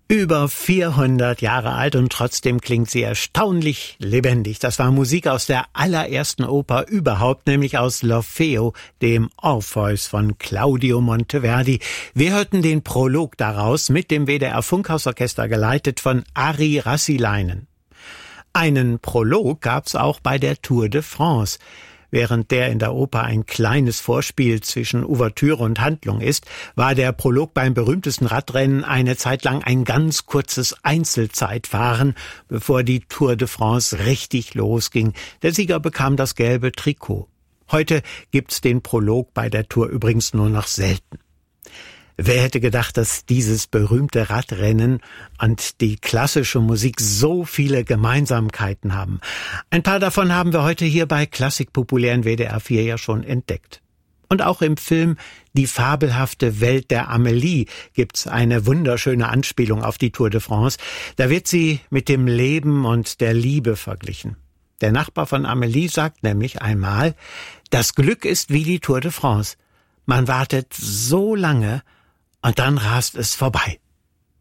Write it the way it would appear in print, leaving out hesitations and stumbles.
Über 400 Jahre alt und trotzdem klingt sie erstaunlich lebendig. Das war Musik aus der allerersten Oper überhaupt, nämlich aus L'Orfeo, dem Orpheus von Claudio Monteverdi. Wir hörten den Prolog daraus mit dem WDR Funkhausorchester geleitet von Ari Rassilainen. Einen Prolog gab's auch bei der Tour de France. Während der in der Oper ein kleines Vorspiel zwischen Ouvertüre und Handlung ist, war der Prolog beim berühmtesten Radrennen eine Zeit lang ein ganz kurzes Einzelzeitfahren, bevor die Tour de France richtig losging. Der Sieger bekam das gelbe Trikot. Heute gibt's den Prolog bei der Tour übrigens nur noch selten. Wer hätte gedacht, dass dieses berühmte Radrennen und die klassische Musik so viele Gemeinsamkeiten haben? Ein paar davon haben wir heute hier bei Klassik Populär in WDR 4 ja schon entdeckt. Und auch im Film Die fabelhafte Welt der Amelie gibt's eine wunderschöne Anspielung auf die Tour de France. Da wird sie mit dem Leben und der Liebe verglichen. Der Nachbar von Amelie sagt nämlich einmal, das Glück ist wie die Tour de France. Man wartet so lange, und dann rast es vorbei.